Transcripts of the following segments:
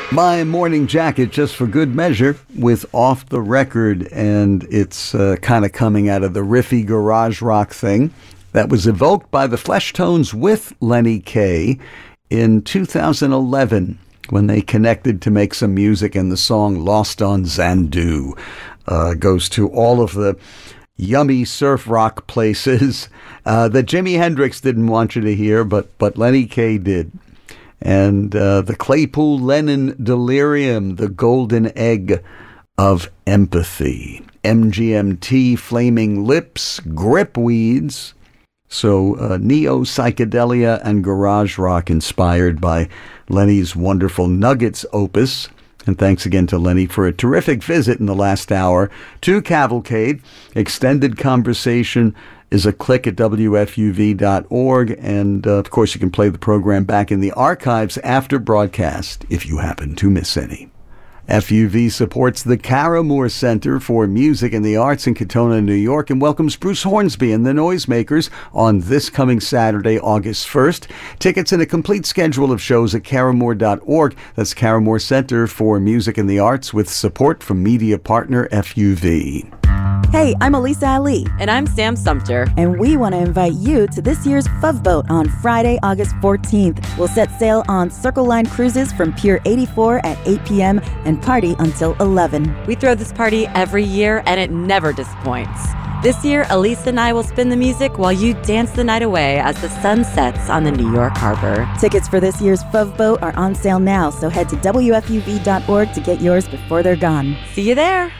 My morning jacket, just for good measure, with Off the Record, and it's kind of coming out of the riffy garage rock thing that was evoked by the Fleshtones with Lenny Kaye in 2011 when they connected to make some music, and the song Lost on Xanadu goes to all of the yummy surf rock places that Jimi Hendrix didn't want you to hear, but Lenny Kaye did. And the Claypool-Lennon Delirium, the golden egg of empathy. MGMT, Flaming Lips, Gripweeds. So neo-psychedelia and garage rock inspired by Lenny's wonderful Nuggets opus. And thanks again to Lenny for a terrific visit in the last hour to Cavalcade. Extended conversation is a click at WFUV.org. And, of course, you can play the program back in the archives after broadcast if you happen to miss any. FUV supports the Caramore Center for Music and the Arts in Katona, New York, and welcomes Bruce Hornsby and the Noisemakers on this coming Saturday, August 1st. Tickets and a complete schedule of shows at caramore.org. That's Caramore Center for Music and the Arts with support from media partner FUV. Hey, I'm Elisa Ali. And I'm Sam Sumter. And we want to invite you to this year's Fuv Boat on Friday, August 14th. We'll set sail on Circle Line Cruises from Pier 84 at 8 p.m. and party until 11. We throw this party every year, and it never disappoints. This year, Elisa and I will spin the music while you dance the night away as the sun sets on the New York Harbor. Tickets for this year's Fuv Boat are on sale now, so head to WFUV.org to get yours before they're gone. See you there.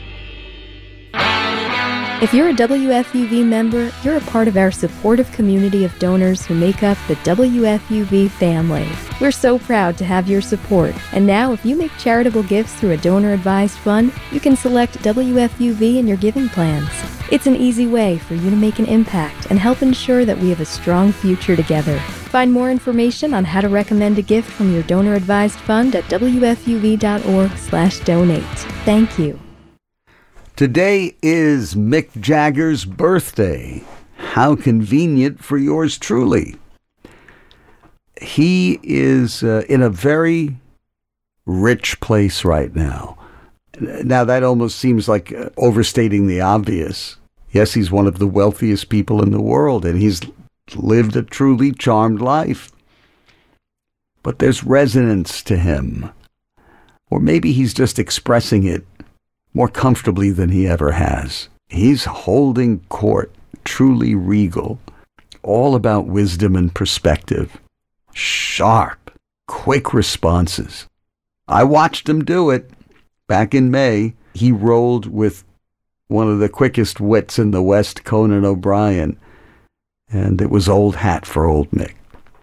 If you're a WFUV member, you're a part of our supportive community of donors who make up the WFUV family. We're so proud to have your support. And now, if you make charitable gifts through a donor-advised fund, you can select WFUV in your giving plans. It's an easy way for you to make an impact and help ensure that we have a strong future together. Find more information on how to recommend a gift from your donor-advised fund at WFUV.org/donate. Thank you. Today is Mick Jagger's birthday. How convenient for yours truly. He is in a very rich place right now. Now, that almost seems like overstating the obvious. Yes, he's one of the wealthiest people in the world, and he's lived a truly charmed life. But there's resonance to him. Or maybe he's just expressing it more comfortably than he ever has. He's holding court, truly regal, all about wisdom and perspective. Sharp, quick responses. I watched him do it. Back in May, he rolled with one of the quickest wits in the West, Conan O'Brien, and it was old hat for old Mick.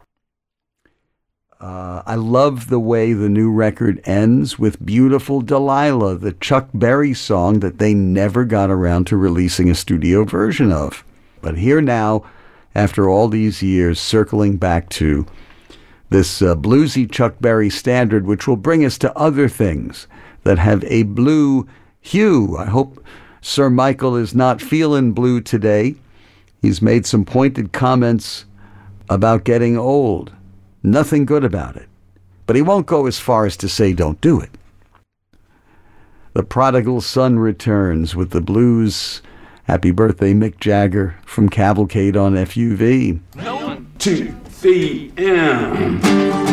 I love the way the new record ends with Beautiful Delilah, the Chuck Berry song that they never got around to releasing a studio version of. But here now, after all these years, circling back to this bluesy Chuck Berry standard, which will bring us to other things that have a blue hue. I hope Sir Michael is not feeling blue today. He's made some pointed comments about getting old. Nothing good about it. But he won't go as far as to say don't do it. The prodigal son returns with the blues. Happy birthday, Mick Jagger, from Cavalcade on FUV. 1, 2, 3, and...